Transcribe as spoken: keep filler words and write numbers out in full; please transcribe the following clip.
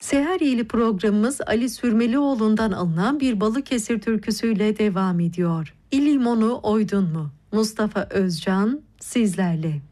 Seheriyeli programımız Ali Sürmelioğlu'ndan alınan bir Balıkesir türküsüyle devam ediyor. İlimonu oydun mu? Mustafa Özcan sizlerle.